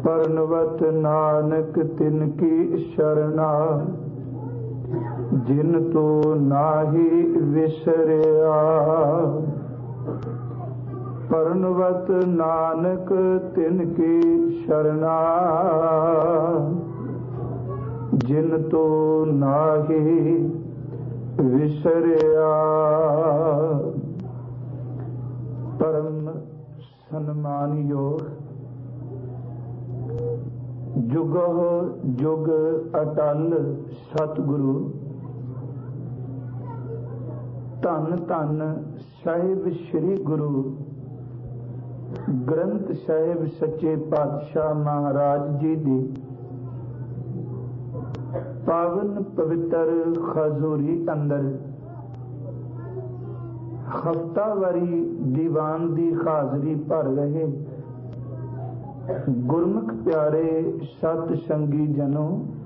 परनवत नानक तिनकी शरणा, जिन तो नाही विसरिया। परनवत नानक तिनकी शरणा, जिन तो नाही विसरिया। परम सन्मान योग जुगो जुग अटल सतगुरु, धन धन साहिब श्री गुरु ग्रंथ साहिब सच्चे पातशाह महाराज जी दी पावन पवित्र खजूरी अंदर हफ्तावारी दीवान दी हाजरी भर रहे गुरमुख प्यारे सत संगी जनों,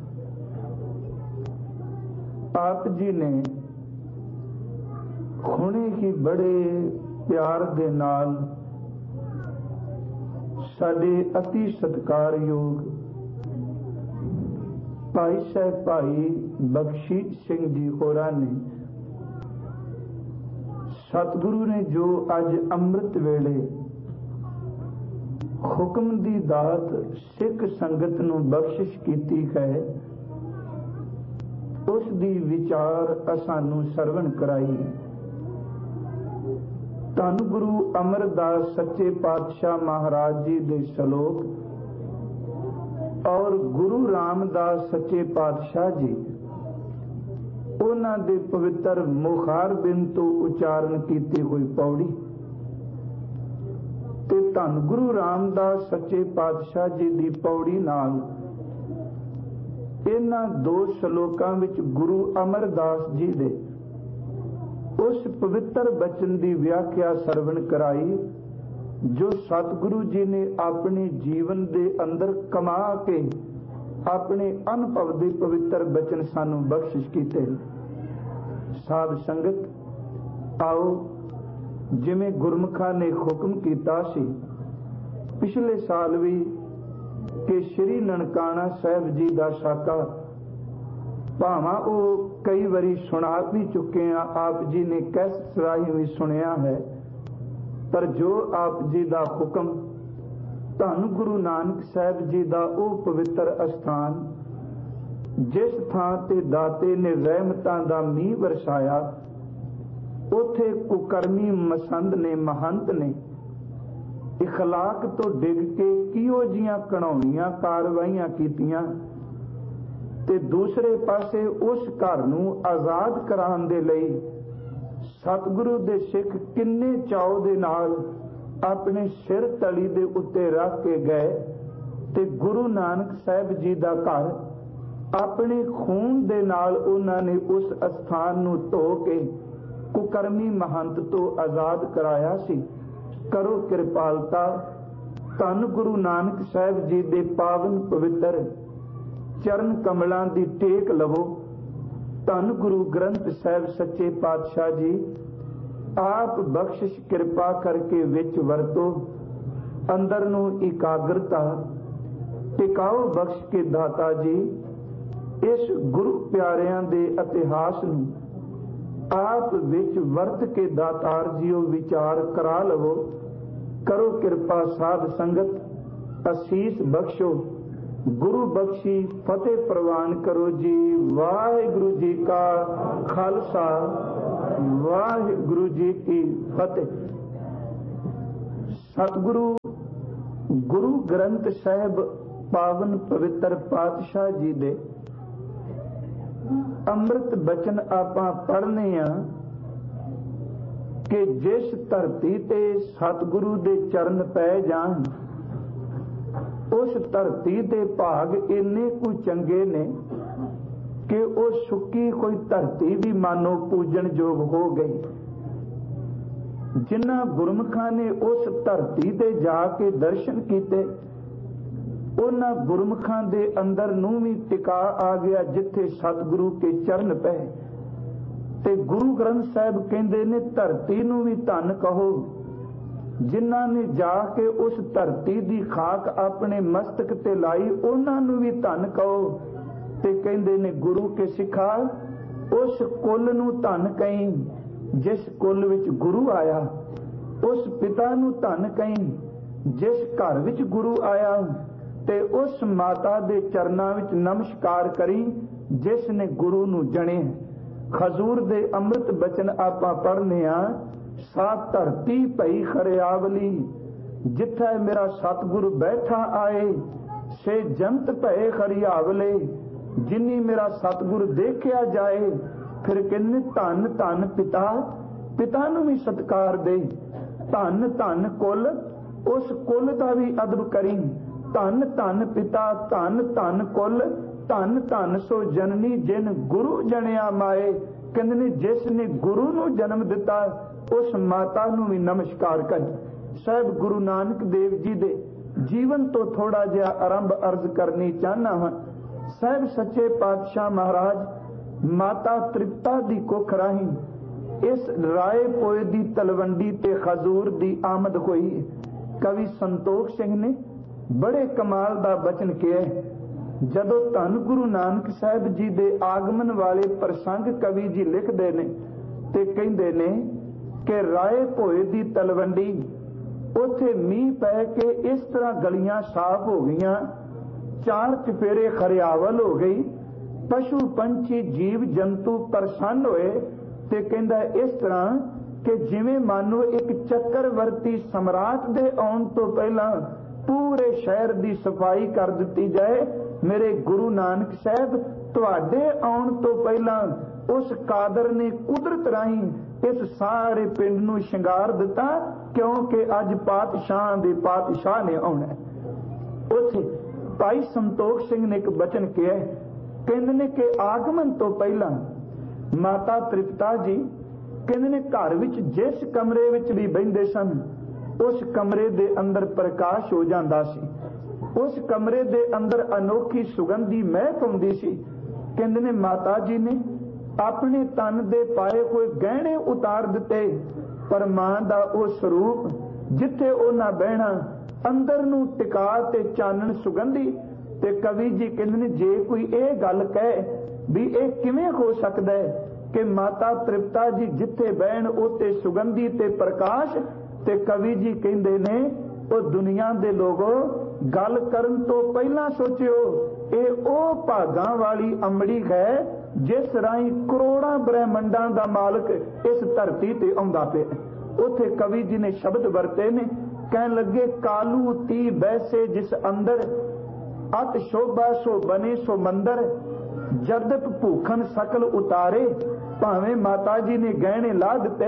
आप जी ने हुणे ही बड़े प्यार दे नाल साडे अति सत्कारयोग भाई साहब भाई बख्शी सिंह जी होरां ने सतगुरु ने जो अज अमृत वेले हुक्म दी दात सिख संगत नूं बख्शिश कीती है, उस दी विचार असानू सरवण कराई। धन गुरु अमरदास सच्चे पातशाह महाराज जी दे सलोक और गुरु रामदास सच्चे पातशाह जी उन्हां दे पवित्र मुखार बिन तो उचारण कीती हुई पौड़ी ते धन गुरु रामदास सच्चे पातशाह जी दी पौड़ी नाल इन्हां दो सलोकां विच गुरु अमरदास जी दे उस पवित्र बचन की व्याख्या सरवण कराई जो सतगुरु जी ने अपने जीवन के अंदर कमा के अपने अनुभव के पवित्र बचन सानू बख्शिश कीते। साध संगत आओ, जिमें गुरमुखा ने हुक्म किया सी पिछले साल भी कि श्री ननकाना साहब जी का साका भावा वो कई बारी सुना भी चुके हैं, आप जी ने कैसेट राही भी सुनिया है, पर जो आप जी का हुक्म धन गुरु नानक साहब जी का वो पवित्र स्थान जिस थां ते दाते ने रहमतां दा मींह वरसाया, उथे कुकर्मी मसंद ने महंत ने इखलाक तो डिग के किहो जियां घिनौणियां कार्रवाइयां कीतियां ते दूसरे पासे उस घर नूं आजाद कराउण दे लई सतगुरु दे सिख किन्ने चाव दे नाल अपने सिर तली दे उत्ते रख के गए ते गुरु नानक साहब जी दा घर अपने खून दे नाल उन्हां ने उस स्थान नूं धो के कुकर्मी महंत तो आजाद कराया सी। करो कृपालता, धन गुरु नानक साहब जी दे पावन पवित्र चरण कमलों की टेक लवो। धन गुरु ग्रंथ साहब सच्चे पातशाह जी आप बख्शिश कृपा करके विच वरतो, अंदर नूं एकाग्रता टिकाओ बख्श के दाता जी। इस गुरु प्यारियां दे इतिहास नूं आप विच वर्त के दातार जीओ विचार करा लवो। करो कृपा साध संगत असीस बख्शो, गुरु बख्शी फतेह प्रवान करो जी। वाहिगुरु जी का खालसा, वाहिगुरु जी की फतेह। सतगुरु गुरु ग्रंथ साहब पावन पवित्र पातशाह जी दे अमृत बचन आपां पढ़ने आ कि जिस धरती ते सतगुरु दे चरण पै जान उस धरती दे भाग इन्ने कु चंगे ने कि उस सुक्की कोई धरती भी मानो पूजन योग हो गई। जिन्हां गुरमुखां ने उस धरती ते जाके दर्शन कीते उन्हां गुरमुखां दे अंदर नूं भी टिका आ गया जिथे सतगुरु के चरण पै। ते गुरु ग्रंथ साहब कहंदे ने धरती नूं भी धन कहो जिन्हां ने जाके उस धरती की खाक अपने मस्तक ते लाई उन्हां नूं भी धन कहो। ते कहंदे ने गुरु के सिखा उस कुल नूं धन कहीं जिस कुल विच गुरु आया, उस पिता नूं धन कहीं जिस घर विच गुरु आया, ते उस माता दे चरनां विच नमस्कार करी जिस ने गुरु नूं जणे। खजूर दे अमृत बचन आपां पढ़ने आ, सा धरती पई खरियावली जिथे मेरा सतगुरु बैठा आए, से जंत भए खरियावले जिन्नी मेरा सतगुरु देखिया जाए। फिर कहने धन धन पिता, पिता नूं भी सत्कार दे। धन धन कुल, उस कुल दा भी अदब करी। धन धन पिता, धन धन कुल, धन धन सो जननी जिन गुरु जनिया माए। कहंदे ने जिस ने गुरु नूं जन्म दिता उस माता नूं भी नमस्कार कर। साहब गुरु नानक देव जी दे जीवन तो थोड़ा जिहा आरंभ अर्ज करनी चाहना हां। साहब सच्चे पातशाह महाराज माता तृप्ता दी कुख राही इस राय पोए दी तलवंडी ते खजूर दी आमद होई। कवि संतोख सिंह ने बड़े कमाल दा बचन किया। जदों धन गुरु नानक साहब जी दे आगमन वाले प्रसंग कवि जी लिखदे ने ते कहंदे ने कि राय पोए दी तलवंडी उथे मींह पै के इस तरह गलियां साफ हो गईयां, चार चफेरे खरियावल हो गई, पशु पंछी जीव जंतु प्रसन्न होए। ते कहंदा इस तरह कि जिवें मानो एक चक्रवर्ती सम्राट दे आउण तो पहला पूरे शहर दी सफाई कर दिती जाए। मेरे गुरु नानक साहब तुहाडे आउण तो पहला उस कादर ने कुदरत राही इस सारे पिंड नूं शिंगार दिता, क्योंकि अज पातशाह दे पातशाह ने आउणा। उथे भाई संतोख सिंह ने एक बचन किया, कहंदे ने कि आगमन तो पहला माता तृप्ता जी कहंदे ने घर विच जिस कमरे विच भी बहिंदे सन उस कमरे दे अंदर प्रकाश हो जांदा सी, उस कमरे दे अंदर अनोखी सुगंधी महक हुंदी सी। कहंदे ने माता जी ने अपने तन दे पाए हुए गहने उतार दिते, पर मां दा ओ स्वरूप जिथे उन्हां बहना अंदर नूं टिका ते चानण सुगंधी। ते कवि जी कहंदे ने जे कोई ये गल कहे भी ये किवें हो सकदा है कि माता तृप्ता जी जिथे बहन उते सुगंधी ते प्रकाश। ते कवि जी कहंदे ने ओ दुनिया दे लोगो गल करन तो पहला सोचियो ये ओ भागां वाली अमड़ी है जिस राही करोड़ां ब्रह्मंडां दा मालक इस धरती ते आउंदा पिया। उथे कवि जी ने शब्द वरते ने, कहन लगे कालू ती बैसे जिस अंदर अत शोभा सो बने सो मंदर, जदप भूखन सकल उतारे। भावें माता जी ने गहने ला दिते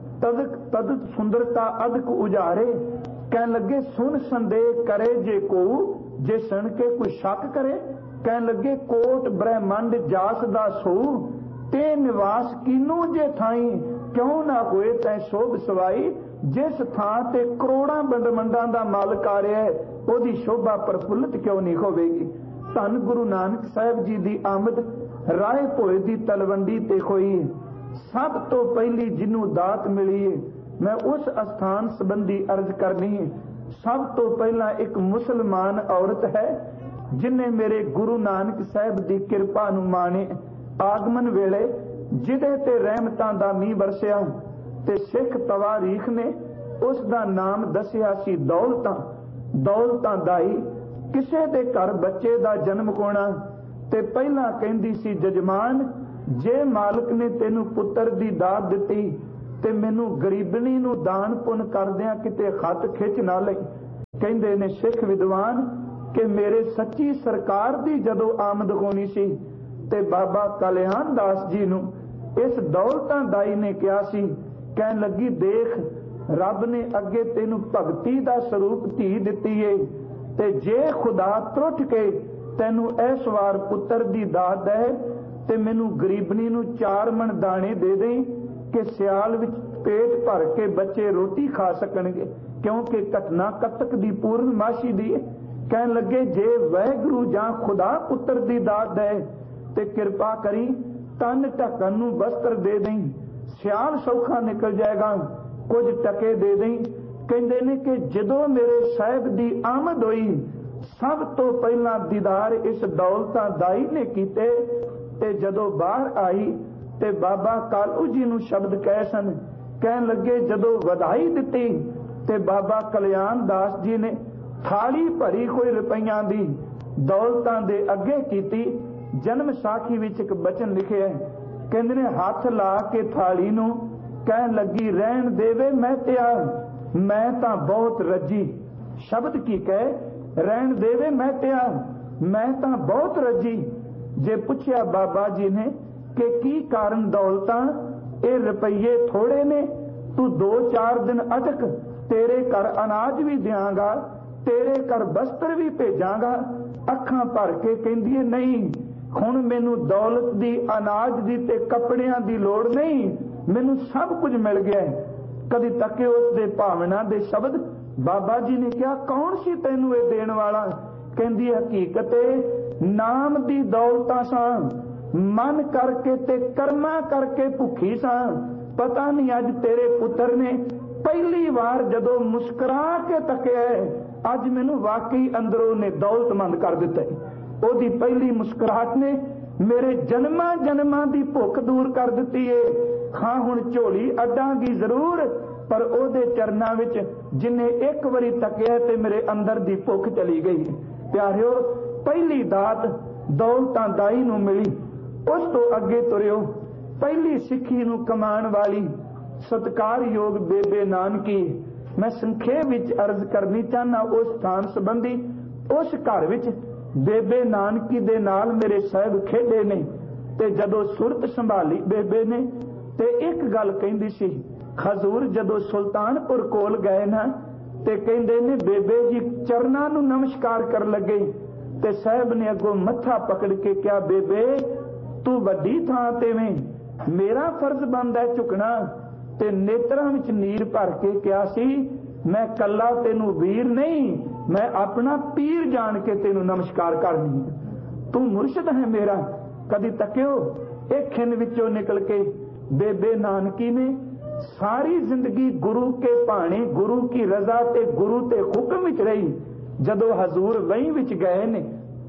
तद सुंदरता अदक उजारे। कहन लगे सुन संदेह करे जे को, जे सुन के कोई शक करे। कहन लगे कोट ब्रह्मंड जास दा सो, ते निवास कीनू जे थाई, क्यों ना होए तै शोभ सवाई। जिस थां ते करोड़ां ब्रह्मंडां दा मालक आ रहा है ओदी शोभा प्रफुल्लित क्यों नहीं होवेगी। धन गुरु नानक साहब जी दी आमद राय भोए दी तलवंडी ते होई। सब तो पहली जिन्नू दात मिली है मैं उस स्थान संबंधी अर्ज करनी है। सब तो पहला एक मुसलमान औरत है जिन्हें मेरे गुरु नानक साहब दी किरपा नूं माणे। आगमन वेले जिदे ते रहमतां दा मींह बरसिया ते सिख तवारीख ने उस दा नाम दसिया सी दौलतां। दौलतां दाई किसे दे घर बच्चे दा जन्म होना ते पहला कहंदी सी जजमान जे मालक ने तेनू पुत्र दी दात दिती ते मैनू गरीबनी नू दान पुन करदियां किते खत खिच ना लई। कहंदे ने सिख विद्वान कि मेरे सच्ची सरकार दी जदों आमद होनी सी ते बाबा कल्याण दास जी नू इस दौलतां दाई ने कहा सी, कहन लगी देख रब ने अगे तेनू भगती दा स्वरूप धी दिती है ते जे खुदा त्रुट के तेनू इस वार पुत्र दी दात दे ते मैनू गरीबनी नू 4 मन दाने दे दे कि सियाल विच पेट भर के बच्चे रोटी खा सकणगे, क्योंकि घटना कतक दी पूर्णमाशी दी। कहन लगे जे वाहिगुरू जां खुदा पुत्र दी दात दे ते किरपा करी तन ढकन नू वस्त्र दे दें, सियाल सौखा निकल जाएगा, कुछ टके दे दें। ਕਹਿੰਦੇ ਨੇ ਕਿ ਜਦੋਂ ਮੇਰੇ ਸਾਹਿਬ ਦੀ ਆਮਦ ਹੋਈ, ਸਭ ਤੋਂ ਪਹਿਲਾਂ ਦੀਦਾਰ ਇਸ ਦੌਲਤਾਂ ਦਾਈ ਨੇ ਕੀਤੇ। ਤੇ ਜਦੋਂ ਬਾਹਰ ਆਈ ਤੇ ਬਾਬਾ ਕਾਲੂ ਜੀ ਨੂੰ ਸ਼ਬਦ ਕਹੇ ਸਨ, ਕਹਿਣ ਲੱਗੇ ਜਦੋਂ ਵਧਾਈ ਦਿੱਤੀ ਤੇ ਬਾਬਾ ਕਲਿਆਣ ਦਾਸ ਜੀ ਨੇ ਥਾਲੀ ਭਰੀ ਹੋਈ ਰੁਪਈਆਂ ਦੀ ਦੌਲਤਾਂ ਦੇ ਅੱਗੇ ਕੀਤੀ। ਜਨਮ ਸਾਖੀ ਵਿੱਚ ਇੱਕ ਬਚਨ ਲਿਖਿਆ, ਕਹਿੰਦੇ ਨੇ ਹੱਥ ਲਾ ਕੇ ਥਾਲੀ ਨੂੰ ਕਹਿਣ ਲੱਗੀ, ਰਹਿਣ ਦੇਵੇ ਮੈਂ ਤਿਆਰ, ਮੈਂ ਤਾਂ ਬਹੁਤ ਰੱਜੀ। ਸ਼ਬਦ ਕੀ ਕਹੇ, ਰਹਿਣ ਦੇਵੇ ਮੈਂ ਤਿਆਰ, ਮੈਂ ਤਾਂ ਬਹੁਤ ਰੱਜੀ। ਜੇ ਪੁੱਛਿਆ ਬਾਬਾ ਜੀ ਨੇ ਕਿ ਕੀ ਕਾਰਨ ਦੌਲਤਾਂ, ਇਹ ਰੁਪਈਏ ਥੋੜੇ ਨੇ, ਤੂੰ 2-4 ਦਿਨ ਅਟਕ, ਤੇਰੇ ਘਰ ਅਨਾਜ ਵੀ ਦਿਆਂਗਾ, ਤੇਰੇ ਘਰ ਬਸਤਰ ਵੀ ਭੇਜਾਂਗਾ। ਅੱਖਾਂ ਭਰ ਕੇ ਕਹਿੰਦੀ ਹੈ, ਨਹੀਂ ਹੁਣ ਮੈਨੂੰ ਦੌਲਤ ਦੀ, ਅਨਾਜ ਦੀ ਤੇ ਕੱਪੜਿਆਂ ਦੀ ਲੋੜ ਨਹੀਂ, ਮੈਨੂੰ ਸਭ ਕੁਝ ਮਿਲ ਗਿਆ। ਕਦੀ ਤੱਕੇ ਉਸ ਦੇ ਭਾਵਨਾ ਦੇ ਸ਼ਬਦ। ਬਾਬਾ ਜੀ ਨੇ ਕਿਹਾ, ਕੌਣ ਸੀ ਤੈਨੂੰ ਇਹ ਦੇਣ ਵਾਲਾ? ਕਹਿੰਦੀ ਹਕੀਕਤ ਨਾਮ ਦੀ ਦੌਲਤਾਂ ਸਾਂ, ਮਨ ਕਰਕੇ ਤੇ ਕਰਮਾਂ ਕਰਕੇ ਭੁੱਖੀ ਸਾਂ। ਪਤਾ ਨਹੀਂ ਅੱਜ ਤੇਰੇ ਪੁੱਤਰ ਨੇ ਪਹਿਲੀ ਵਾਰ ਜਦੋਂ ਮੁਸਕਰਾ ਕੇ ਤੱਕਿਆ, ਅੱਜ ਮੈਨੂੰ ਵਾਕਈ ਅੰਦਰੋਂ ਨੇ ਦੌਲਤਮੰਦ ਕਰ ਦਿੱਤਾ। ਉਹਦੀ ਪਹਿਲੀ ਮੁਸਕਰਾਹਟ ਨੇ ਮੇਰੇ ਜਨਮਾਂ ਜਨਮਾਂ ਦੀ ਭੁੱਖ ਦੂਰ ਕਰ ਦਿੱਤੀ ਏ। ਹਾਂ ਹੁਣ ਝੋਲੀ ਅੱਡਾਂਗੀ ਜ਼ਰੂਰ, ਪਰ ਉਹਦੇ ਚਰਨਾਂ ਵਿੱਚ ਜਿਨੇ ਇੱਕ ਵਾਰੀ ਤੱਕਿਆ ਤੇ ਮੇਰੇ ਅੰਦਰ ਦੀ ਭੁੱਖ ਚਲੀ ਗਈ। ਪਿਆਰਿਓ, ਪਹਿਲੀ ਦਾਤ ਦੌਲਤਾਂ ਦਾਈ ਨੂੰ ਮਿਲੀ। ਉਸ ਤੋਂ ਅੱਗੇ ਤੁਰਿਓ, ਪਹਿਲੀ ਸਿੱਖੀ ਨੂੰ ਕਮਾਉਣ ਵਾਲੀ ਸਤਿਕਾਰਯੋਗ ਬੇਬੇ ਨਾਨਕੀ। ਮੈਂ ਸੰਖੇਪ ਵਿੱਚ ਅਰਜ਼ ਕਰਨੀ ਚਾਹਨਾ ਉਸ ਸਥਾਨ ਸੰਬੰਧੀ। ਉਸ ਘਰ ਵਿੱਚ ਬੇਬੇ ਨਾਨਕੀ ਦੇ ਨਾਲ ਮੇਰੇ ਸਾਹਿਬ ਖੇਡੇ ਨੇ, ਤੇ ਜਦੋਂ ਸੁਰਤ ਸੰਭਾਲੀ ਬੇਬੇ ਨੇ ਤੇ ਇੱਕ ਗੱਲ ਕਹਿੰਦੀ ਸੀ। ਹਜ਼ੂਰ ਜਦੋਂ ਸੁਲਤਾਨਪੁਰ ਕੋਲ ਗਏ ਨਾ, ਤੇ ਕਹਿੰਦੇ ਨੇ ਬੇਬੇ ਜੀ ਚਰਨਾਂ ਨੂੰ ਨਮਸਕਾਰ ਕਰਨ ਲੱਗੇ, ਤੇ ਸਾਹਿਬ ਨੇ ਅੱਗੋਂ ਮੱਥਾ ਪਕੜ ਕੇ ਕਿਹਾ, ਬੇਬੇ ਤੂੰ ਵੱਡੀ ਥਾਂ ਤੇ ਵੇਂ, ਮੇਰਾ ਫਰਜ਼ ਬਣਦਾ ਝੁਕਣਾ। ਤੇ ਨੇਤਰਾਂ ਵਿੱਚ ਨੀਰ ਭਰ ਕੇ ਕਿਹਾ ਸੀ, ਮੈਂ ਕੱਲਾ ਤੈਨੂੰ ਵੀਰ ਨਹੀਂ, ਮੈਂ ਆਪਣਾ ਪੀਰ ਜਾਣ ਕੇ ਤੈਨੂੰ ਨਮਸਕਾਰ ਕਰਨੀ, ਤੂੰ ਮੁਰਸ਼ਿਦ ਹੈ ਮੇਰਾ। ਕਦੀ ਤੱਕਿਓ, ਇਹ ਖਿੰਨ ਵਿੱਚੋਂ ਨਿਕਲ ਕੇ ਬੇਬੇ ਨਾਨਕੀ ਨੇ ਸਾਰੀ ਜ਼ਿੰਦਗੀ ਗੁਰੂ ਕੇ ਭਾਣੇ, ਗੁਰੂ ਕੀ ਰਜ਼ਾ ਤੇ ਗੁਰੂ ਤੇ ਹੁਕਮ ਵਿੱਚ ਰਹੀ। ਜਦੋਂ ਹਜ਼ੂਰ ਵਹੀਂ ਵਿੱਚ ਗਏ ਨੇ,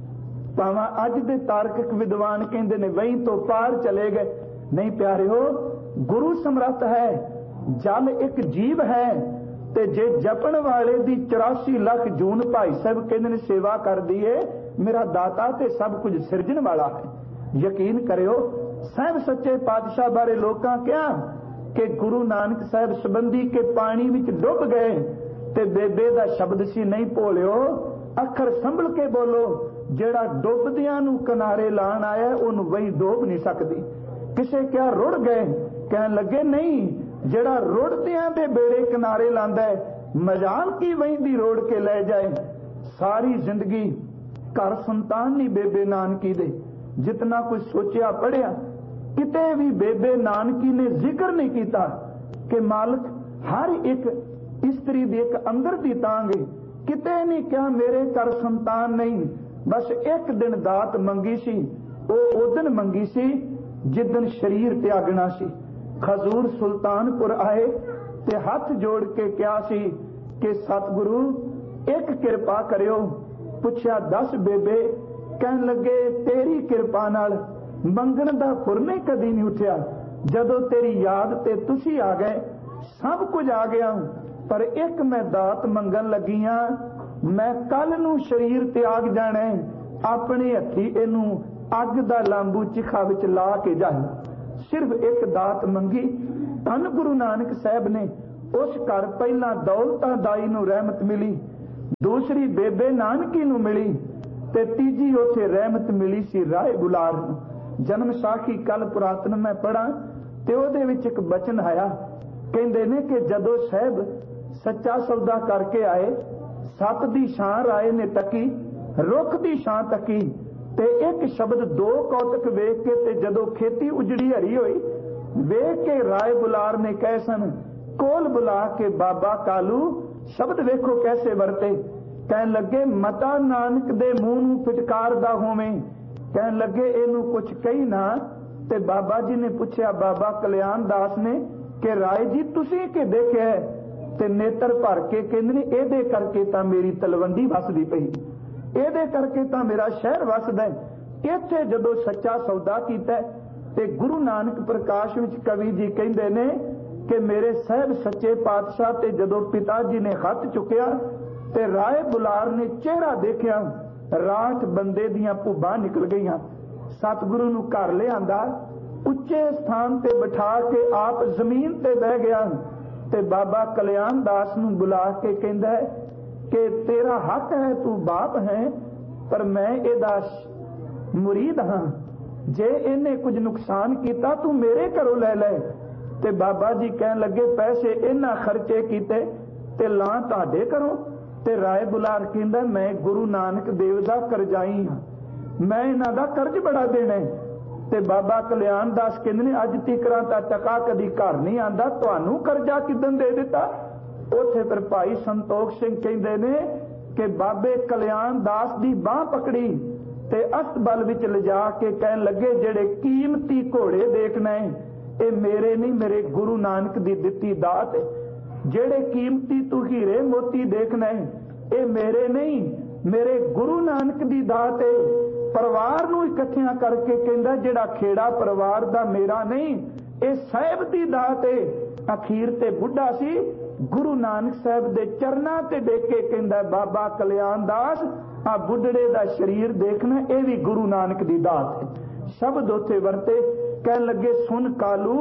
ਭਾਵੇਂ ਅੱਜ ਦੇ ਤਾਰਕਿਕ ਵਿਦਵਾਨ ਕਹਿੰਦੇ ਨੇ ਵਹੀਂ ਤੋਂ ਪਾਰ ਚਲੇ ਗਏ, ਨਹੀਂ ਪਿਆਰਿਓ, ਗੁਰੂ ਸਮਰੱਥ ਹੈ, ਜਲ ਇੱਕ ਜੀਵ ਹੈ। ਤੇ ਜੇ ਜਪਣ ਵਾਲੇ ਦੀ 84 ਲੱਖ ਜੂਨ ਭਾਈ ਸਾਹਿਬ ਕਹਿੰਦੇ ਨੇ ਸੇਵਾ ਕਰਦੀ ਏ, ਮੇਰਾ ਦਾਤਾ ਤੇ ਸਭ ਕੁਝ ਸਿਰਜਣ ਵਾਲਾ ਹੈ। ਯਕੀਨ ਕਰਿਓ, ਸਾਹਿਬ ਸੱਚੇ ਪਾਤਸ਼ਾਹ ਬਾਰੇ ਲੋਕਾਂ ਕਿਹਾ ਕਿ ਗੁਰੂ ਨਾਨਕ ਸਾਹਿਬ ਸੰਬੰਧੀ ਕੇ ਪਾਣੀ ਵਿੱਚ ਡੁੱਬ ਗਏ, ਤੇ ਬੇਬੇ ਦਾ ਸ਼ਬਦ ਸੀ, ਨਹੀਂ ਭੋਲਿਓ, ਅੱਖਰ ਸੰਭਲ ਕੇ ਬੋਲੋ, ਜਿਹੜਾ ਡੁੱਬਦਿਆਂ ਨੂੰ ਕਿਨਾਰੇ ਲਾਣ ਆਇਆ ਉਹਨੂੰ ਵਹੀਂ ਡੋਬ ਨਹੀਂ ਸਕਦੀ। ਕਿਸੇ ਕਿਹਾ ਰੁੜ ਗਏ, ਕਹਿਣ ਲੱਗੇ ਨਹੀਂ, ਜਿਹੜਾ ਰੁੜਦਿਆਂ ਦੇ ਬੇੜੇ ਕਿਨਾਰੇ ਲਾਂਦਾ ਹੈ, ਮਜਾਲ ਕੀ ਵਹੀਂ ਦੀ ਰੋੜ ਕੇ ਲੈ ਜਾਏ। ਸਾਰੀ ਜ਼ਿੰਦਗੀ ਘਰ ਸੰਤਾਨ ਨਹੀਂ ਬੇਬੇ ਨਾਨਕੀ ਦੇ, ਜਿਤਨਾ ਕੁਝ ਸੋਚਿਆ ਪੜਿਆ, ਕਿਤੇ ਵੀ ਬੇਬੇ ਨਾਨਕੀ ਨੇ ਜ਼ਿਕਰ ਨਹੀਂ ਕੀਤਾ ਕਿ ਮਾਲਕ ਹਰ ਇੱਕ ਇਸਤਰੀ ਦੀ ਇੱਕ ਅੰਦਰ ਦੀ ਤਾਂਗ ਹੈ। ਕਿਤੇ ਨਹੀਂ ਕਿਹਾ ਮੇਰੇ ਘਰ ਸੰਤਾਨ ਨਹੀਂ। ਬਸ ਇੱਕ ਦਿਨ ਦਾਤ ਮੰਗੀ ਸੀ, ਉਹ ਉਦਨ ਮੰਗੀ ਸੀ ਜਿੱਦਨ ਸ਼ਰੀਰ ਤਿਆਗਣਾ ਸੀ। ਹਜ਼ੂਰ ਸੁਲਤਾਨਪੁਰ ਆਏ ਤੇ ਹੱਥ ਜੋੜ ਕੇ ਕਿਹਾ ਸੀ ਕਿ ਸਤਿਗੁਰੂ ਇੱਕ ਕਿਰਪਾ ਕਰਿਓ। ਪੁੱਛਿਆ, ਦੱਸ ਬੇਬੇ। ਕਹਿਣ ਲੱਗੇ, ਤੇਰੀ ਕਿਰਪਾ ਨਾਲ ਮੰਗਣ ਦਾ ਫੁਰਨੇ ਕਦੀ ਨਹੀਂ ਉੱਠਿਆ। ਜਦੋਂ ਤੇਰੀ ਯਾਦ ਤੇ ਤੁਸੀਂ ਆ ਗਏ, ਸਭ ਕੁਝ ਆ ਗਿਆ। ਪਰ ਇੱਕ ਮੈਂ ਦਾਤ ਮੰਗਣ ਲੱਗੀ ਆ, ਮੈਂ ਕੱਲ ਨੂੰ ਸ਼ਰੀਰ ਤਿਆਗ ਜਾਣਾ, ਆਪਣੇ ਹੱਥੀ ਇਹਨੂੰ ਅੱਗ ਦਾ ਲਾਂਬੂ ਚਿਖਾ ਵਿੱਚ ਲਾ ਕੇ ਜਾਏ। ਸਿਰਫ ਇੱਕ ਦਾਤ ਮੰਗੀ। ਧੰਨ ਗੁਰੂ ਨਾਨਕ ਸਾਹਿਬ ਨੇ ਉਸ ਘਰ ਪਹਿਲਾਂ ਦੌਲਤਾਂ ਦਾਈ ਨੂੰ ਰਹਿਮਤ ਮਿਲੀ, ਦੂਸਰੀ ਬੇਬੇ ਨਾਨਕੀ ਨੂੰ ਮਿਲੀ, ਤੇ ਤੀਜੀ ਉੱਥੇ ਰਹਿਮਤ ਮਿਲੀ ਸੀ ਰਾਏ ਬੁਲਾਰ ਨੂੰ। ਜਨਮ ਸਾਖੀ ਕੱਲ ਪੁਰਾਤਨ ਮੈਂ ਪੜਾਂ ਤੇ ਉਹਦੇ ਵਿੱਚ ਇੱਕ ਬਚਨ ਆਇਆ, ਕਹਿੰਦੇ ਨੇ ਕਿ ਜਦੋਂ ਸਾਹਿਬ ਸੱਚਾ ਸੌਦਾ ਕਰਕੇ ਆਏ, ਸੱਤ ਦੀ ਛਾਂ ਰਾਏ ਨੇ ਤੱਕੀ, ਰੁੱਖ ਦੀ ਛਾਂ ਤੱਕੀ, ਤੇ ਇੱਕ ਸ਼ਬਦ ਦੋ ਕੌਤਕ ਵੇਖ ਕੇ ਤੇ ਜਦੋਂ ਖੇਤੀ ਉਜੜੀ ਹਰੀ ਹੋਈ ਵੇਖ ਕੇ ਰਾਏ ਬੁਲਾਰ ਨੇ ਕਹੇ ਸਨ, ਕੋਲ ਬੁਲਾ ਕੇ ਬਾਬਾ ਕਾਲੂ ਸ਼ਬਦ ਵੇਖੋ ਕੈਸੇ ਵਰਤੇ। ਕਹਿਣ ਲੱਗੇ, ਮਤਾ ਨਾਨਕ ਦੇ ਮੂੰਹ ਨੂੰ ਫਿਟਕਾਰ ਦਾ ਹੋਵੇਂ। ਕਹਿਣ ਲੱਗੇ, ਇਹਨੂੰ ਕੁਛ ਕਹੀ ਨਾ। ਤੇ ਬਾਬਾ ਜੀ ਨੇ ਪੁੱਛਿਆ ਬਾਬਾ ਕਲਿਆਣ ਦਾਸ ਨੇ ਕਿ ਰਾਏ ਜੀ ਤੁਸੀਂ ਕਿ ਦੇਖਿਆ? ते नेत्र भर के कहंदे ने इहदे करके तां मेरी तलवंडी वसदी पई, इहदे करके तां मेरा शहर वसदा है। इत्थे जदों सच्चा सौदा कीता ते गुरु नानक प्रकाश विच कवि जी कहंदे ने कि मेरे साहब सच्चे पातशाह ते जदों पिता जी ने हथ चुकिया ते राय बुलार ने चेहरा देखिया, राठ बंदे दियां भुब्बां निकल गईयां। सतगुरु नूं घर लिआंदा, उच्चे स्थान ते बिठा के आप जमीन ते बह गया ते बाबा कल्याण दास नूं बुला के कहंदा है कि तेरा हक है, तू बाप है, पर मैं इहदा मुरीद हां, जे इहने कुछ नुकसान कीता तू मेरे घरों लै लै। ते बाबा जी कहन लगे पैसे इन्हां खर्चे कीते ते लां तुहाडे घरों। ते राय बुलार कहंदा मैं गुरु नानक देव दा करजाई हां, मैं इन्हां दा कर्ज बड़ा देना है। ते बाबा कल्याण दास कहंदे ने अज तिकरां तां टका कदी घर नहीं आंदा, तुहानूं करजा किदन दे दिता। उत्थे फिर भाई संतोख सिंह कहंदे ने कि बाबे कल्याण दास दी बांह पकड़ी ते अस्तबल विच लिजा के कहन लगे जेड़े कीमती घोड़े देखना है ये मेरे नहीं, मेरे गुरु नानक दी दित्ती दात है। जेड़े कीमती तू हीरे मोती देखना है ये मेरे नहीं, मेरे गुरु नानक दी दात है। परिवार नूं इकट्ठियां करके कहंदा जेड़ा खेड़ा परिवार दा मेरा नहीं, ये साहिब दी दात है। अखीर ते बुढ़ा सी गुरु नानक साहब दे चरनां ते देख के कहंदा बाबा कल्याण दास आ बुढ़ड़े दा शरीर देखना ये भी गुरु नानक दी दात है। शब्द उथे वरते, कहन लगे सुन कालू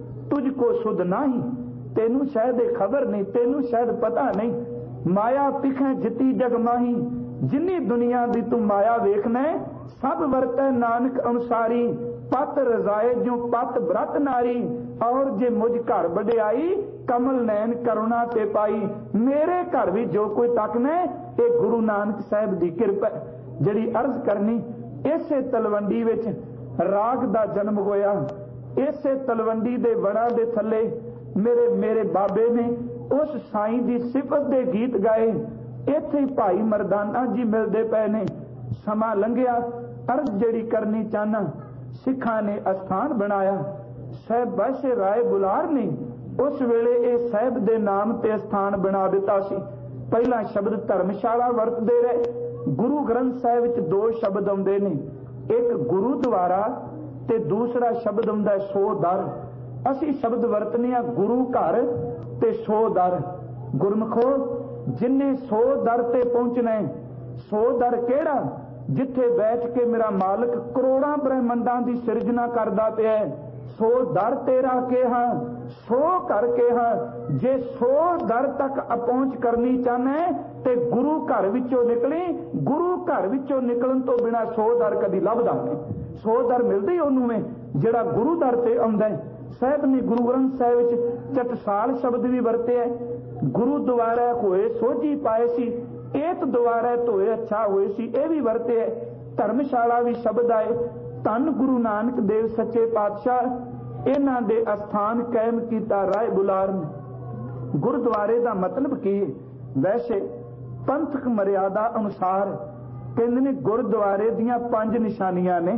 तुझको सुध नाही, तेनू शायद खबर नहीं, तेनू शायद पता नहीं, माया पिखें जिती जग माही, जिन्नी दुनिया दी तू माया वेखना है सब वरतै नानक अनुसारी, पत रजाए जो पत व्रत नारी, और जे मुझ घर बड़ियाई कमल नैन करुणा ते पाई। मेरे घर भी जो कोई तकना ये गुरु नानक साहब दी किरपा। जड़ी अर्ज करनी इसे तलवंडी विच राग दा जन्म होया, इसे तलवंडी दे वड़ा दे थले मेरे मेरे बाबे ने उस साईं दी सिफत दे गीत गाए। इत्थे भाई मरदाना जी मिलदे पए ने। समा लंघिया, अर्ज जड़ी करनी चाहना, सिखां ने अस्थान बनाया। साहब बादशाह राय बुलार ने उस वेले ये साहब दे नाम ते स्थान बना दिता सी। पहला शब्द धर्मशाला वरतदे रहे। गुरु ग्रंथ साहिब विच दो शब्द आउंदे ने, एक गुरु द्वारा ते दूसरा शब्द आउंदा सो दर। असी शब्द वरतने आ गुरु घर ते सो दर। गुरमुखो जिन्ने सो दर ते पहुंचना है, सो दर केड़ा जिथे बैठ के मेरा मालिक करोड़ां ब्रह्मंडां दी सिरजना करदा पिया है। सो दर तेरा केहा, सो घर केहा। जे सो दर तक पहुंच करनी चाहना है ते गुरु घर विचों निकली। गुरु घर विचों निकलन तो बिना सो दर कदी लभदा नहीं। सो दर मिलदी ओनू में जिहड़ा गुरु दर ते आउंदा है। साहब ने गुरु ग्रंथ साहिब विच चटसाल शब्द भी वरते है। गुरु द्वारा होए सोझी पाए सी, एत द्वारा धोए अच्छा होए सी, ये भी वरते है। धर्मशाला भी शब्द आए। धन गुरु नानक देव सच्चे पातशाह इन्हां दे अस्थान कायम कीता राय बुलार ने। गुरुद्वारे का मतलब की वैसे पंथक मर्यादा अनुसार कहंदे ने गुरुद्वारे दियां 5 निशानियां ने।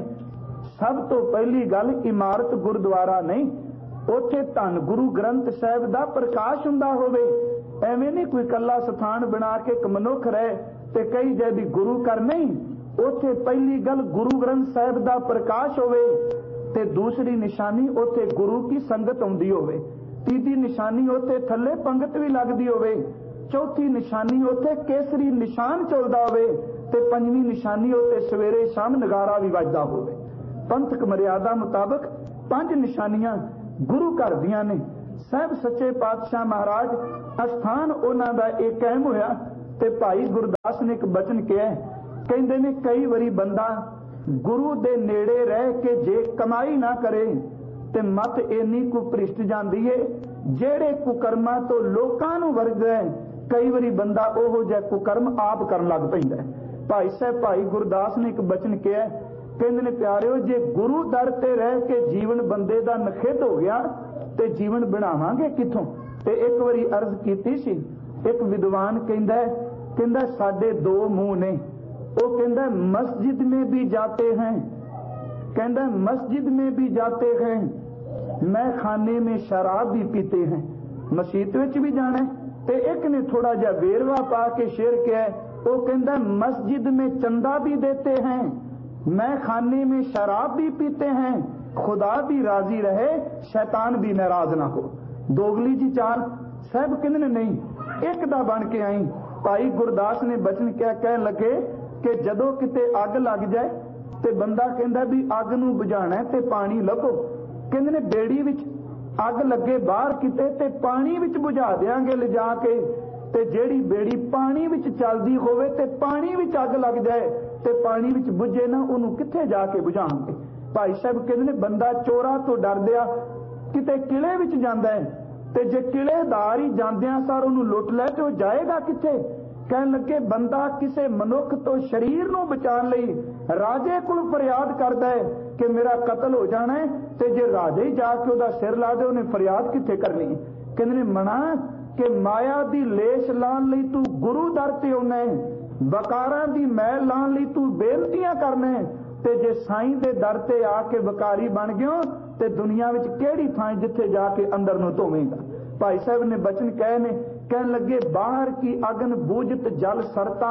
सब तो पहली गल इमारत गुरुद्वारा नहीं, उत्थे धन गुरु ग्रंथ साहिब दा प्रकाश हुंदा होवे। एवें नहीं कोई कला स्थान बना के एक मनुख रहे ते कई जाए भी गुरु कर नहीं। उत्थे पहली गल गुरु ग्रंथ साहिब दा प्रकाश होवे ते दूसरी निशानी उत्थे गुरु की संगत आउंदी होवे। तीसरी निशानी उत्थे थल्ले पंगत भी लगदी होवे। चौथी निशानी उत्थे केसरी निशान चलदा होवे ते पंजवीं निशानी उत्थे सवेरे शाम नगारा भी वजदा होवे। पंथक मर्यादा मुताबक 5 निशानियां गुरु घर दियां ने। साहब सच्चे पातशाह महाराज अस्थान उन्हां दा एक कायम होया ते भाई गुरदास ने एक बचन किया, कहंदे ने कई वारी बंदा गुरु दे नेड़े रह के जे कमाई ना करे ते मत इन्नी को भ्रिष्ट जांदी है जेड़े कुकर्मां तो लोकां नूं वरदा है। कई वारी बंदा ओहो जिहा कुकर्म आप करन लग पैंदा है। भाई साहब भाई गुरदास ने एक बचन किया, कहंदे ने प्यारिओ जे गुरु दर ते रह के जीवन बंदे दा नखिद्ध हो गया ते जीवन बनावांगे किथों। ते एक वारी अर्ज कीती सी, एक विद्वान कहंदा साडे 2 मुंह ने। वो कहंदा मस्जिद में भी जाते हैं, कहंदा मस्जिद में भी जाते हैं, मैं खाने में शराब भी पीते हैं। मसीत विच भी जाना है ते एक ने थोड़ा जा वेरवा पा के शेर किया, वो कहता मस्जिद में चंदा भी देते हैं, मैं खाने में शराब भी पीते हैं, खुदा भी राजी रहे शैतान भी नाराज ना हो। दोगली जी चाल साहब कहने नहीं एक दा बन के आई। भाई गुरदास ने बचन क्या कह लगे कि जदों किते अग लग जाए ते बंदा कहंदा भी अग नूं बुझाना है ते पानी लभो, कहंदे ने बेड़ी विच अग लगे बाहर किते ते पानी विच बुझा देंगे ले जाके, ते जेड़ी बेड़ी पानी विच चलदी होवे ते पानी विच अग लग जाए ते पानी विच बुझे ना, उन्होंने किथे जाके बुझाएंगे। भाई साहब कहते हैं बंदा चोरा तो डरदिया किते किले विच जांदा है, ते जे किलेदार ही जांदियां सार उन्होंने लुट लै ते वो जाएगा किथे। कहन लगे बंदा किसे मनुख तो शरीर नूं बचाने लई राजे कोल फरियाद करदा है कि मेरा कतल हो जाना है, ते जे राजे ही जाके उहदा सिर ला दे उन्हें फरियाद किथे करनी। कहंदे ने मना कि माया दी लेश लाण लई तू गुरु दर ते आउणा है, वकारां दी मैल लाण लई तू बेनतियां करना है, ते जे साईं दे दर ते आके वकारी बन गयो ते दुनिया विच केड़ी थां जिथे जाके अंदर नूं धोवेगा। भाई साहब ने बचन कहे ने, कहन लगे बाहर की अगन बूझत जल सरता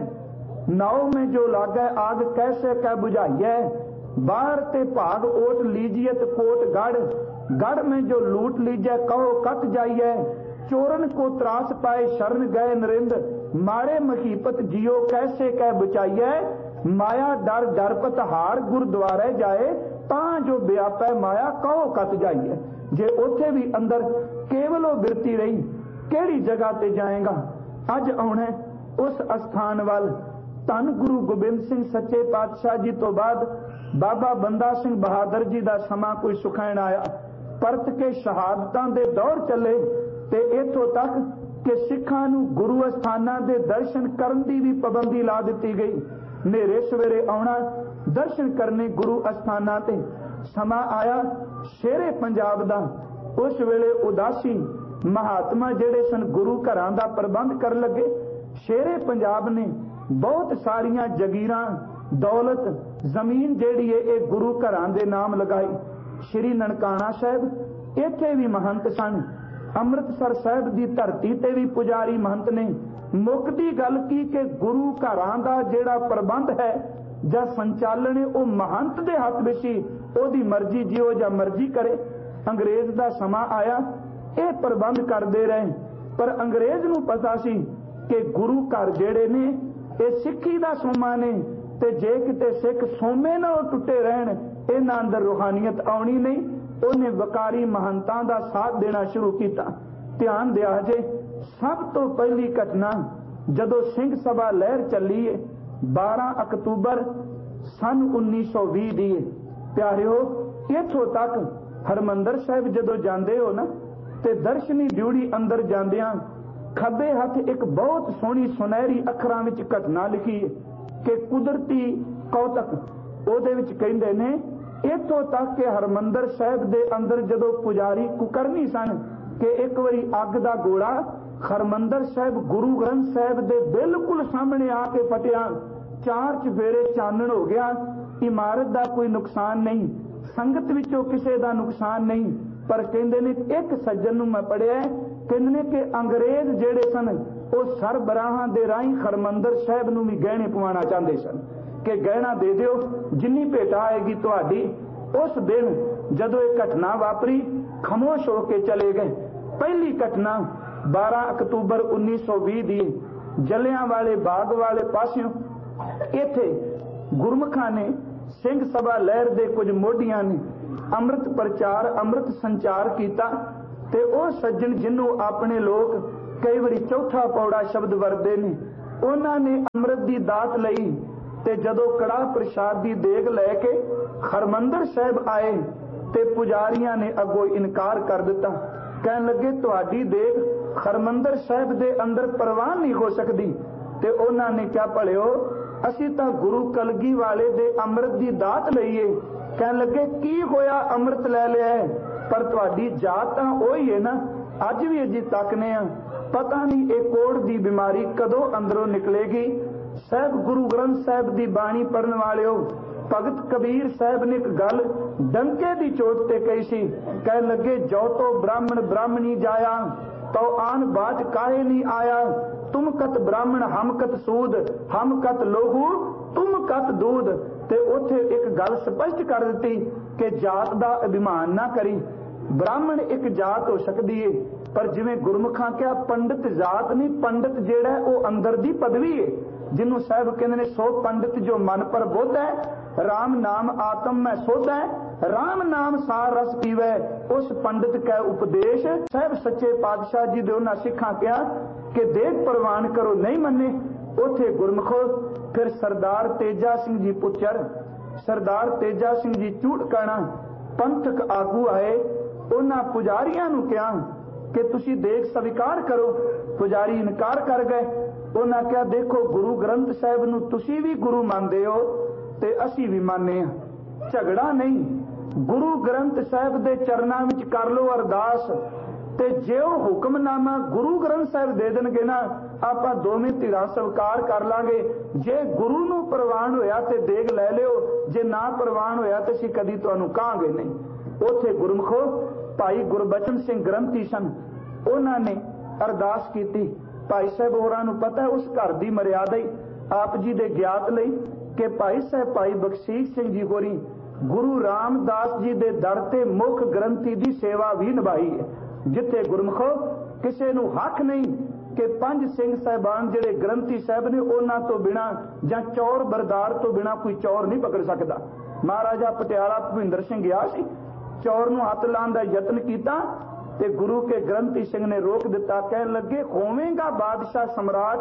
कह, नाव में जो लागै आग कैसे कह बुझाइए, बाहर ते भाग ओट लीजियत कोट गढ़, गढ़ में जो लूट लीजिए कहो कट जाइए, चोरन को त्रास पाए शरण गए नरिंद, मारे मखीपत जियो कैसे कह बचाइए, माया डर डरपत हार गुरुद्वारे जाए, तां जो व्यापै माया कहो कट जाइए। जे उथे भी अंदर केवल बिरती रही केड़ी जगह ते जाएगा। अज आउणा उस अस्थान वाल धन गुरु गोबिंद सिंह सच्चे पातशाह जी तो बाद बाबा बंदा सिंह बहादुर जी का समा कोई सुखैण आया, परत के शहादतां दे दौर चले ते इथों तक कि सिखां नूं गुरु अस्थानां दे दर्शन करन दी भी पाबंदी ला दित्ती गई। नेरे सवेरे आउणा दर्शन करने गुरु अस्थानां ते। समा आया शेरे पंजाब दा, उस वेले उदासी महात्मा जेड़े सन गुरु घरां दा प्रबंध कर लगे। शेरे पंजाब ने बहुत सारियां जगीरां दौलत जमीन जेड़ी है ये गुरु घरां दे नाम लगाई। श्री ननकाना साहब इत्थे भी महंत सन, अमृतसर साहब की धरती ते भी पुजारी महंत ने। मुकदी गल की कि गुरु घरां दा जेड़ा प्रबंध है जां संचालन है वो महंत दे हथ विच सी, ओदी मर्जी जियो जां मर्जी करे। अंग्रेज दा समा आया ये प्रबंध करते रहे, पर अंग्रेज नूं पता सी कि गुरु घर जेड़े ने ये सिक्खी दा सोमा ने, ते जे किते सिख सोमे नाल टुटे रहन इन्हां अंदर रूहानियत आउणी नहीं। उन्हें वकारी महंतां दा साथ देना शुरू किया। ध्यान दिया जे सब तो पहली घटना जदों सिंह सभा लहर चली है 12 अक्तूबर सन 1920 दी। प्यारिओ इथों तक हरमंदर साहिब जदों जांदे हो ना ते दर्शनी ड्यूड़ी अंदर जांदियां खब्बे हथ एक बहुत सोहनी सुनहरी अखरां विच घटना लिखी है कि कुदरती कौतक। ओदे विच कहिंदे ने इथों तक कि हरमंदर साहिब दे अंदर जदों पुजारी कुकरनी सन कि एक बारी अग दा गोला हरमंदर साहिब गुरु ग्रंथ साहिब दे बिल्कुल सामने आके फटिया। 4 चफेरे चानण हो गया। इमारत दा कोई नुकसान नहीं, संगत विचों किसी दा नुकसान नहीं, पर कहंदे ने एक सज्जन नूं मैं पढ़िया कहंदे ने कि अंग्रेज जेड़े सन वो सरबराहां दे राहीं हरमंदर साहिब नूं भी गहने पवाना चाहते सन कि गहना दे दिओ जिन्नी भेटा आएगी तुहाडी। उस दिन जदों ये घटना वापरी खामोश होके चले गए। पहली घटना 12 अक्तूबर 1920 दी जलियांवाले बाग वाले पासियों इत्थे गुरमुखां ने सिंह सभा लहर दे कुछ मोढियां ने अमृत प्रचार अमृत संचार किया ते ओ सज्जन जिन्हों अपने लोग कई बारी चौथा पौड़ा शब्द वरदे ने उन्हां ने अमृत दी दात लई ते जदों कड़ाह प्रसाद दी देग लैके हरमंदर साहिब आए ते पुजारियां ने अगों इनकार कर दिता। कहन लगे तुहाडी देग हरमंदर साहिब दे अंदर परवान नहीं हो सकती। ते उन्हां ने क्या भलिओ असीं तां गुरु कलगी वाले दे अमृत दी दात लईए। कहन लगे की होया अमृत लै लिया है, पर तुहाडी जात तां ओही है ना। अज भी अजी तकने आ पता नहीं ये कोड़ दी बीमारी कदों अंदरों निकलेगी। साहब गुरु ग्रंथ साहिब दी बाणी पढ़न वालिओ भगत कबीर साहब ने एक गल डंके दी चोट ते कही सी। कहन लगे जो तो ब्राह्मण ब्राह्मणी जाया तो आन बाज काहे नहीं आया, तुम कत ब्राह्मण हम कत सूद, हम कत लोहू तुम कत दूध। ते उथे एक गल स्पष्ट कर दी कि जात दा अभिमान ना करी। ब्राह्मण एक जात हो सकती है, पर जिवें गुरमुखां क्या पंडित जात नहीं, पंडित जेड़ा है वो अंदर दी पदवी है, जिन्हों साहब कहते ने सो पंडित जो मन पर बोध है, राम नाम आत्म में सोध है, राम नाम सार रस पीवे, उस पंडित का उपदेश साहब सच्चे पातशाह जी दे उन्हां सिखां कहा कि देख प्रवान करो नहीं मन्ने। उथे गुरमुखो फिर सरदार तेजा सिंह जी पुत्र, सरदार तेजा सिंह जी चूड़काना पंथक आगू आए, उन्हां पुजारियां नूं कहा कि तुसी देख स्वीकार करो। पुजारी इनकार कर गए। उन्हां कहा देखो गुरु ग्रंथ साहिब नूं तुसी भी गुरु मानदे हो ते असी भी मानने हां, झगड़ा नहीं। गुरु ग्रंथ साहिब दे चरनां विच कर लो अरदास, ते जे वो हुक्मनामा गुरु ग्रंथ साहिब दे देणगे ना, आपां दोवें धिरां स्वीकार कर लांगे। जे गुरु नूं प्रवान होया ते देग लै लिओ, जे ना प्रवान होया ते असीं कदी तुहानूं कहांगे नहीं। उथे गुरमुखो भाई गुरबचन सिंह ग्रंथी सन, उन्होंने अरदास की। भाई साहब होरां नूं पता है उस घर की मर्यादा ही आप जी दे ज्ञात लई कि भाई साहब भाई बख्शीश सिंह जी होरी गुरु रामदास जी दे दर ते मुख ग्रंथी की सेवा भी निभाई है, जिथे गुरमुखो किसी नूं हक नहीं कि पंज सिंह साहबान जिहड़े ग्रंथी साहब ने उन्हां तो बिना जां चौर बरदार तो बिना कोई चौर नहीं पकड़ सकता। महाराजा पटियाला भुपिंदर सिंह गया सी, चौर नूं हथ लाउण दा यतन कीता ते गुरु के ग्रंथी सिंह ने रोक दिता। कहन लगे होवेगा बादशाह सम्राट,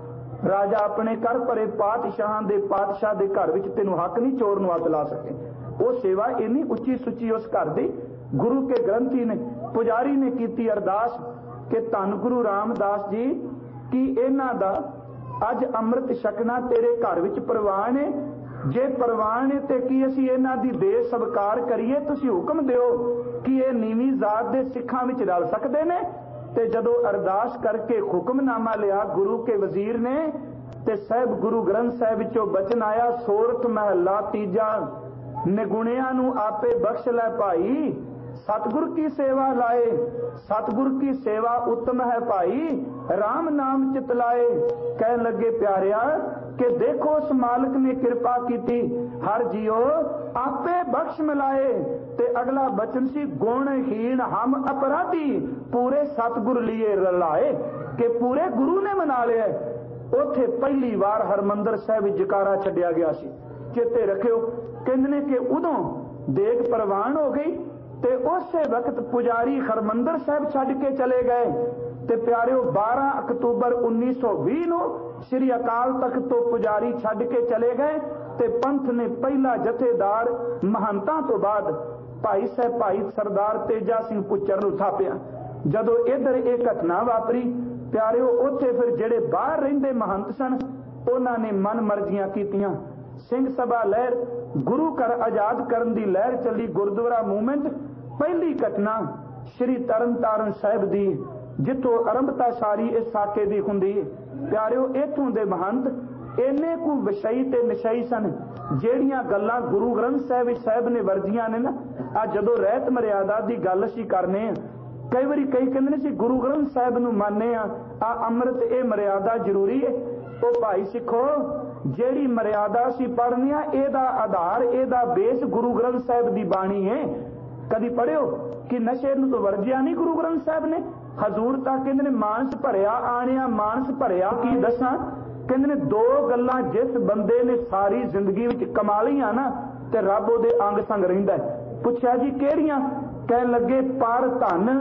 राजा अपने घर भरे पातशाहां दे पातशाह दे घर विच तैनूं हक नहीं चोर नूं हथ ला सके। वो सेवा इन्नी उच्ची सुची उस घर दी गुरु के ग्रंथी ने पुजारी ने कीती अरदास कि धन गुरु रामदास जी की इन्हां दा अज अमृत छकना तेरे घर विच प्रवान है, जे प्रवान है ते की असीं इन्हां दी देह सत्कार करिए, तुसीं हुक्म दिओ कि ये नीवी जात दे सिखां विच रल सकदे ने। ते जदों अरदास करके हुक्मनामा लिया गुरु के वजीर ने ते साहिब गुरु ग्रंथ साहिब विचों बचन आया, सोरठ महला तीजा, निगुणियां नूं आपे बख्श लै भाई, सतगुर की सेवा लाए, सतगुर की सेवा उत्तम है भाई, राम नाम चितलाए। कहन लगे प्यारिया कि देखो उस मालिक ने कृपा की, हर जियो आपे बख्श मिलाए। ते अगला बचन सी गुणहीन हम अपराधी, पूरे सतगुर लिए रलाए, कि पूरे गुरु ने मना लिया। उथे पहली बार हरमंदर साहिब जकारा छड्या गया सी। चेते रखियो कहंदे कि उदों देग प्रवान हो गई ते उस वक्त पुजारी हरमंदर साहिब छड्ड के चले गए। ते प्यारिओ 12 अक्तूबर 1920 नूं श्री अकाल तख्त तो पुजारी छड्ड के चले गए ते पंथ ने पहला जथेदार महंतां तो बाद भाई साहब भाई सरदार तेजा सिंह पुच्चर नूं थापिया। जदों इधर एक घटना वापरी प्यारिओ उत्थे फिर जिहड़े बाहर रहिंदे महंत सन उन्हां ने मन मर्जियां कीतियां। सिंह सभा लहर, गुरु घर आजाद करन दी लहर चली, गुरुद्वारा मूवमेंट। पहली घटना श्री तरन तारण साहिब दी, जिथों आरंभता सारी इस साके दी हुंदी। प्यारिओ इथों दे महंत इन्ने कु विषयी ते निशई सन, जेड़ियां गल्लां गुरु ग्रंथ साहिब ने वरजियां ने ना, आ जदों रहत मर्यादा दी गल असीं करने आ, कई वारी कई कहंदे ने सी गुरु ग्रंथ साहिब नूं मानने आ अमृत ए मर्यादा जरूरी है। ओ भाई सिखो जेड़ी मर्यादा असीं पढ़ने आ एदा आधार एदा बेस गुरु ग्रंथ साहिब दी बाणी है। कदी पढ़ियो कि नशे नूं तो वर्जिया नहीं गुरु ग्रंथ साहिब ने। हजूर तां कहंदे ने मानस भरिया आणिया मानस भरिया की दसां, कहंदे ने दो गल्लां जिस बंदे ने सारी जिंदगी विच कमा लईआं ना ते रब ओहदे अंग संग रहिंदा है। पुछया जी किहड़ियां? कहन लगे पर धन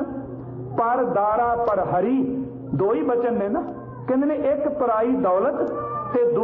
पर दारा पर हरी, दो ही बचन ने ना। कहंदे ने एक पराई दौलत ते